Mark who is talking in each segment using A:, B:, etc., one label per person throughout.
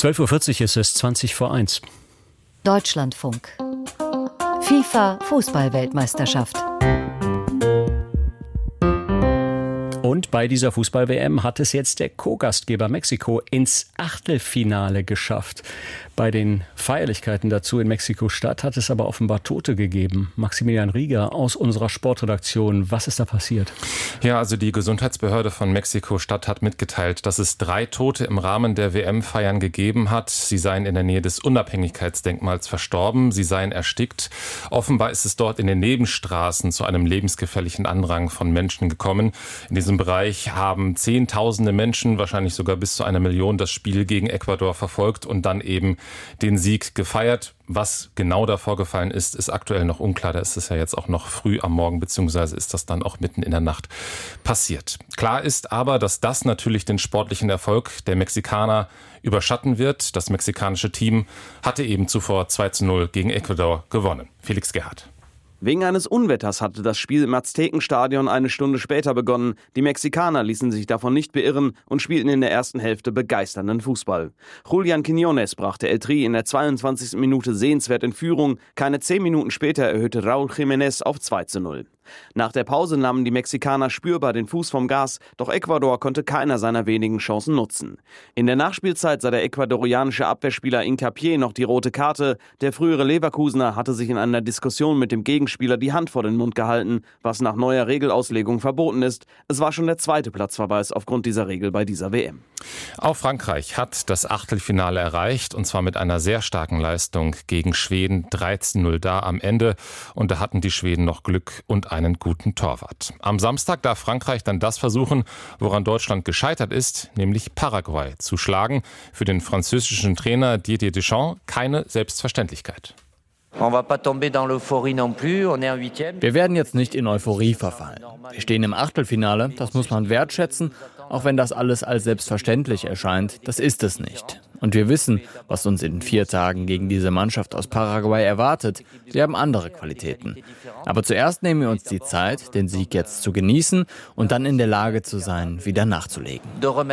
A: 12:40 Uhr ist es, 20:01.
B: Deutschlandfunk. FIFA Fußball-Weltmeisterschaft.
A: Und bei dieser Fußball-WM hat es jetzt der Co-Gastgeber Mexiko ins Achtelfinale geschafft. Bei den Feierlichkeiten dazu in Mexiko-Stadt hat es aber offenbar Tote gegeben. Maximilian Rieger aus unserer Sportredaktion. Was ist da passiert?
C: Ja, also die Gesundheitsbehörde von Mexiko-Stadt hat mitgeteilt, dass es 3 Tote im Rahmen der WM-Feiern gegeben hat. Sie seien in der Nähe des Unabhängigkeitsdenkmals verstorben. Sie seien erstickt. Offenbar ist es dort in den Nebenstraßen zu einem lebensgefährlichen Andrang von Menschen gekommen. In diesem Bereich haben Zehntausende Menschen, wahrscheinlich sogar bis zu 1 Million, das Spiel gegen Ecuador verfolgt und dann eben den Sieg gefeiert. Was genau da vorgefallen ist, ist aktuell noch unklar. Da ist es ja jetzt auch noch früh am Morgen, beziehungsweise ist das dann auch mitten in der Nacht passiert. Klar ist aber, dass das natürlich den sportlichen Erfolg der Mexikaner überschatten wird. Das mexikanische Team hatte eben zuvor 2:0 gegen Ecuador gewonnen. Felix Gerhardt.
D: Wegen eines Unwetters hatte das Spiel im Aztekenstadion eine Stunde später begonnen. Die Mexikaner ließen sich davon nicht beirren und spielten in der ersten Hälfte begeisternden Fußball. Julian Quiñones brachte El Tri in der 22. Minute sehenswert in Führung. Keine 10 Minuten später erhöhte Raúl Jiménez auf 2:0. Nach der Pause nahmen die Mexikaner spürbar den Fuß vom Gas, doch Ecuador konnte keiner seiner wenigen Chancen nutzen. In der Nachspielzeit sah der ecuadorianische Abwehrspieler Hincapié noch die rote Karte. Der frühere Leverkusener hatte sich in einer Diskussion mit dem Gegenspieler die Hand vor den Mund gehalten, was nach neuer Regelauslegung verboten ist. Es war schon der 2. Platzverweis aufgrund dieser Regel bei dieser WM.
C: Auch Frankreich hat das Achtelfinale erreicht, und zwar mit einer sehr starken Leistung gegen Schweden. 13:0 da am Ende, und da hatten die Schweden noch Glück und einen guten Torwart. Am Samstag darf Frankreich dann das versuchen, woran Deutschland gescheitert ist, nämlich Paraguay zu schlagen. Für den französischen Trainer Didier Deschamps keine Selbstverständlichkeit.
E: Wir werden jetzt nicht in Euphorie verfallen. Wir stehen im Achtelfinale, das muss man wertschätzen, auch wenn das alles als selbstverständlich erscheint. Das ist es nicht. Und wir wissen, was uns in 4 Tagen gegen diese Mannschaft aus Paraguay erwartet. Sie haben andere Qualitäten. Aber zuerst nehmen wir uns die Zeit, den Sieg jetzt zu genießen und dann in der Lage zu sein, wieder nachzulegen.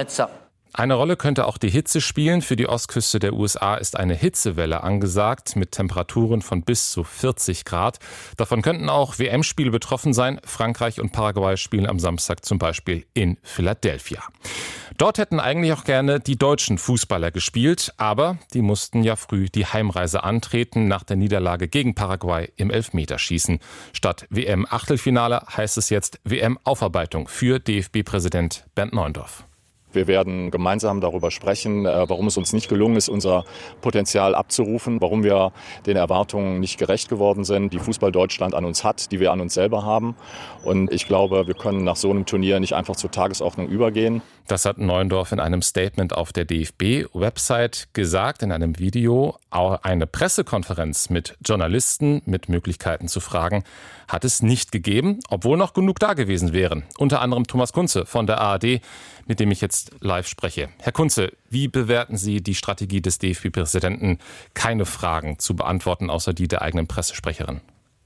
C: Eine Rolle könnte auch die Hitze spielen. Für die Ostküste der USA ist eine Hitzewelle angesagt mit Temperaturen von bis zu 40 Grad. Davon könnten auch WM-Spiele betroffen sein. Frankreich und Paraguay spielen am Samstag zum Beispiel in Philadelphia. Dort hätten eigentlich auch gerne die deutschen Fußballer gespielt, aber die mussten ja früh die Heimreise antreten nach der Niederlage gegen Paraguay im Elfmeterschießen. Statt WM-Achtelfinale heißt es jetzt WM-Aufarbeitung für DFB-Präsident Bernd Neuendorf.
F: Wir werden gemeinsam darüber sprechen, warum es uns nicht gelungen ist, unser Potenzial abzurufen, warum wir den Erwartungen nicht gerecht geworden sind, die Fußball Deutschland an uns hat, die wir an uns selber haben. Und ich glaube, wir können nach so einem Turnier nicht einfach zur Tagesordnung übergehen.
C: Das hat Neuendorf in einem Statement auf der DFB-Website gesagt, in einem Video. Auch eine Pressekonferenz mit Journalisten mit Möglichkeiten zu fragen hat es nicht gegeben, obwohl noch genug da gewesen wären. Unter anderem Thomas Kunze von der ARD, mit dem ich jetzt live spreche. Herr Kunze, wie bewerten Sie die Strategie des DFB-Präsidenten, keine Fragen zu beantworten, außer die der eigenen Pressesprecherin?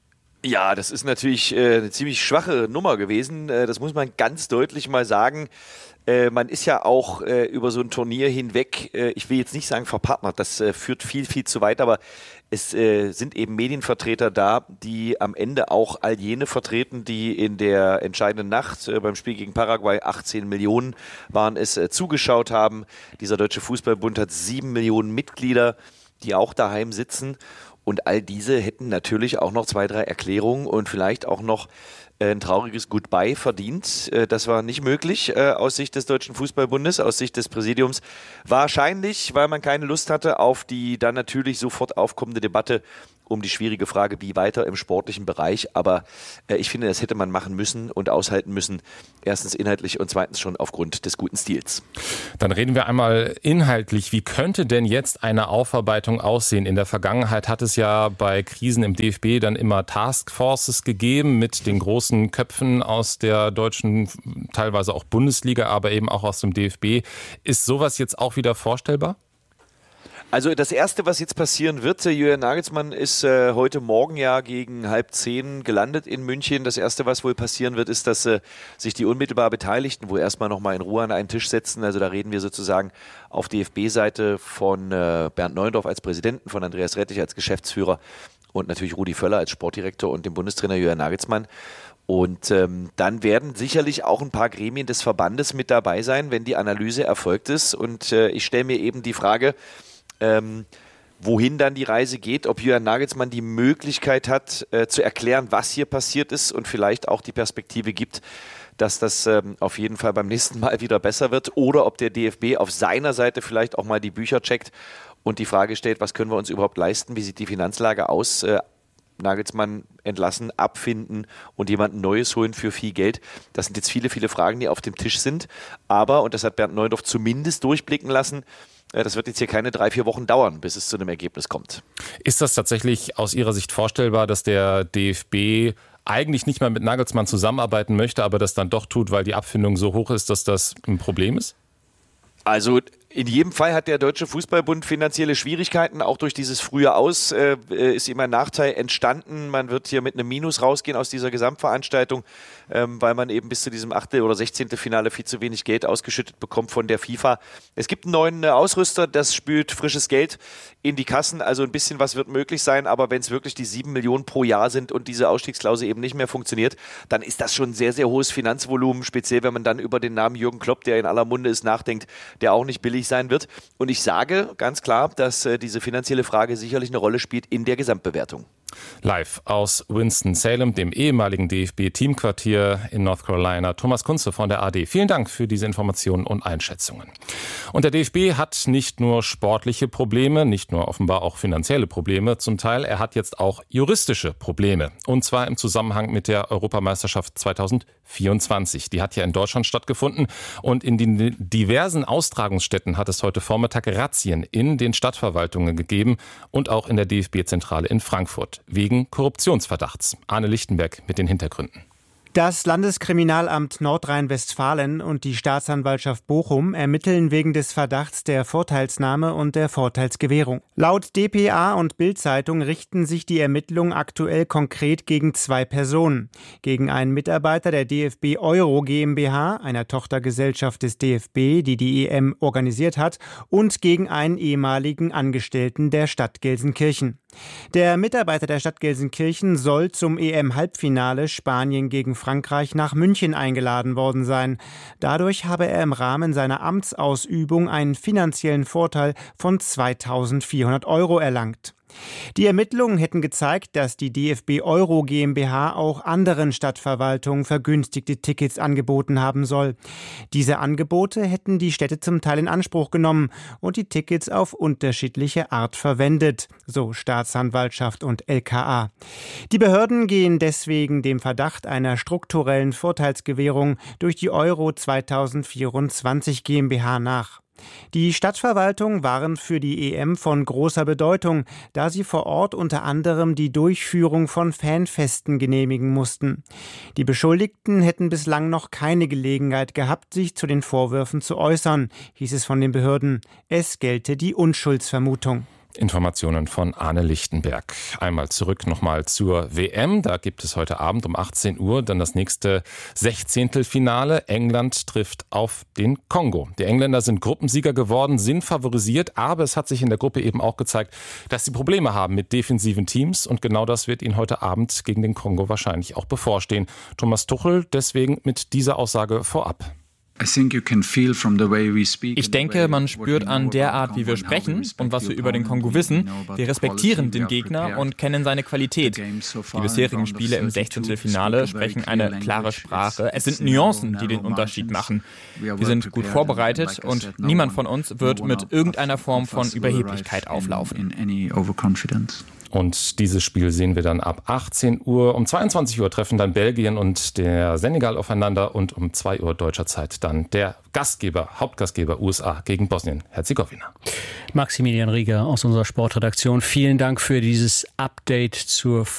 G: Ja, das ist natürlich eine ziemlich schwache Nummer gewesen. Das muss man ganz deutlich mal sagen. Man ist ja auch über so ein Turnier hinweg, ich will jetzt nicht sagen verpartnert, das führt viel, viel zu weit, aber es sind eben Medienvertreter da, die am Ende auch all jene vertreten, die in der entscheidenden Nacht beim Spiel gegen Paraguay, 18 Millionen waren es, zugeschaut haben. Dieser Deutsche Fußballbund hat 7 Millionen Mitglieder, die auch daheim sitzen. Und all diese hätten natürlich auch noch 2, 3 Erklärungen und vielleicht auch noch ein trauriges Goodbye verdient. Das war nicht möglich aus Sicht des Deutschen Fußballbundes, aus Sicht des Präsidiums. Wahrscheinlich, weil man keine Lust hatte auf die dann natürlich sofort aufkommende Debatte um die schwierige Frage, wie weiter im sportlichen Bereich. Aber ich finde, das hätte man machen müssen und aushalten müssen. Erstens inhaltlich und zweitens schon aufgrund des guten Stils.
C: Dann reden wir einmal inhaltlich. Wie könnte denn jetzt eine Aufarbeitung aussehen? In der Vergangenheit hat es ja bei Krisen im DFB dann immer Taskforces gegeben mit den großen Köpfen aus der deutschen, teilweise auch Bundesliga, aber eben auch aus dem DFB. Ist sowas jetzt auch wieder vorstellbar?
G: Also das Erste, was jetzt passieren wird, Julian Nagelsmann ist heute Morgen ja gegen 9:30 gelandet in München. Das Erste, was wohl passieren wird, ist, dass sich die unmittelbar Beteiligten wohl erstmal nochmal in Ruhe an einen Tisch setzen. Also da reden wir sozusagen auf DFB-Seite von Bernd Neuendorf als Präsidenten, von Andreas Rettich als Geschäftsführer und natürlich Rudi Völler als Sportdirektor und dem Bundestrainer Julian Nagelsmann. Und dann werden sicherlich auch ein paar Gremien des Verbandes mit dabei sein, wenn die Analyse erfolgt ist. Und ich stelle mir eben die Frage, wohin dann die Reise geht, ob Julian Nagelsmann die Möglichkeit hat, zu erklären, was hier passiert ist und vielleicht auch die Perspektive gibt, dass das auf jeden Fall beim nächsten Mal wieder besser wird, oder ob der DFB auf seiner Seite vielleicht auch mal die Bücher checkt und die Frage stellt, was können wir uns überhaupt leisten, wie sieht die Finanzlage aus, Nagelsmann entlassen, abfinden und jemanden Neues holen für viel Geld. Das sind jetzt viele, viele Fragen, die auf dem Tisch sind, aber, und das hat Bernd Neuendorf zumindest durchblicken lassen, das wird jetzt hier keine 3-4 Wochen dauern, bis es zu einem Ergebnis kommt.
C: Ist das tatsächlich aus Ihrer Sicht vorstellbar, dass der DFB eigentlich nicht mal mit Nagelsmann zusammenarbeiten möchte, aber das dann doch tut, weil die Abfindung so hoch ist, dass das ein Problem ist?
G: Also in jedem Fall hat der Deutsche Fußballbund finanzielle Schwierigkeiten. Auch durch dieses frühe Aus ist ihm ein Nachteil entstanden. Man wird hier mit einem Minus rausgehen aus dieser Gesamtveranstaltung, weil man eben bis zu diesem 8. oder 16. Finale viel zu wenig Geld ausgeschüttet bekommt von der FIFA. Es gibt einen neuen Ausrüster, das spült frisches Geld in die Kassen. Also ein bisschen was wird möglich sein, aber wenn es wirklich die 7 Millionen pro Jahr sind und diese Ausstiegsklausel eben nicht mehr funktioniert, dann ist das schon ein sehr, sehr hohes Finanzvolumen, speziell wenn man dann über den Namen Jürgen Klopp, der in aller Munde ist, nachdenkt, der auch nicht billig sein wird. Und ich sage ganz klar, dass diese finanzielle Frage sicherlich eine Rolle spielt in der Gesamtbewertung.
C: Live aus Winston-Salem, dem ehemaligen DFB-Teamquartier in North Carolina, Thomas Kunze von der AD. Vielen Dank für diese Informationen und Einschätzungen. Und der DFB hat nicht nur sportliche Probleme, nicht nur offenbar auch finanzielle Probleme zum Teil, er hat jetzt auch juristische Probleme. Und zwar im Zusammenhang mit der Europameisterschaft 2024. Die hat ja in Deutschland stattgefunden und in den diversen Austragungsstätten hat es heute Vormittag Razzien in den Stadtverwaltungen gegeben und auch in der DFB-Zentrale in Frankfurt. Wegen Korruptionsverdachts. Arne Lichtenberg mit den Hintergründen.
H: Das Landeskriminalamt Nordrhein-Westfalen und die Staatsanwaltschaft Bochum ermitteln wegen des Verdachts der Vorteilsnahme und der Vorteilsgewährung. Laut dpa und Bild-Zeitung richten sich die Ermittlungen aktuell konkret gegen 2 Personen. Gegen einen Mitarbeiter der DFB Euro GmbH, einer Tochtergesellschaft des DFB, die die EM organisiert hat, und gegen einen ehemaligen Angestellten der Stadt Gelsenkirchen. Der Mitarbeiter der Stadt Gelsenkirchen soll zum EM-Halbfinale Spanien gegen Frankreich nach München eingeladen worden sein. Dadurch habe er im Rahmen seiner Amtsausübung einen finanziellen Vorteil von 2.400 € erlangt. Die Ermittlungen hätten gezeigt, dass die DFB Euro GmbH auch anderen Stadtverwaltungen vergünstigte Tickets angeboten haben soll. Diese Angebote hätten die Städte zum Teil in Anspruch genommen und die Tickets auf unterschiedliche Art verwendet, so Staatsanwaltschaft und LKA. Die Behörden gehen deswegen dem Verdacht einer strukturellen Vorteilsgewährung durch die Euro 2024 GmbH nach. Die Stadtverwaltungen waren für die EM von großer Bedeutung, da sie vor Ort unter anderem die Durchführung von Fanfesten genehmigen mussten. Die Beschuldigten hätten bislang noch keine Gelegenheit gehabt, sich zu den Vorwürfen zu äußern, hieß es von den Behörden. Es gelte die Unschuldsvermutung.
C: Informationen von Arne Lichtenberg. Einmal zurück nochmal zur WM. Da gibt es heute Abend um 18 Uhr dann das nächste 16. Finale. England trifft auf den Kongo. Die Engländer sind Gruppensieger geworden, sind favorisiert, aber es hat sich in der Gruppe eben auch gezeigt, dass sie Probleme haben mit defensiven Teams und genau das wird ihnen heute Abend gegen den Kongo wahrscheinlich auch bevorstehen. Thomas Tuchel deswegen mit dieser Aussage vorab.
I: Ich denke, man spürt an der Art, wie wir sprechen und was wir über den Kongo wissen. Wir respektieren den Gegner und kennen seine Qualität. Die bisherigen Spiele im 16. Finale sprechen eine klare Sprache. Es sind Nuancen, die den Unterschied machen. Wir sind gut vorbereitet und niemand von uns wird mit irgendeiner Form von Überheblichkeit auflaufen.
C: Und dieses Spiel sehen wir dann ab 18 Uhr. Um 22 Uhr treffen dann Belgien und der Senegal aufeinander und um 2 Uhr deutscher Zeit dann der Hauptgastgeber USA gegen Bosnien-Herzegowina.
A: Maximilian Rieger aus unserer Sportredaktion, vielen Dank für dieses Update zur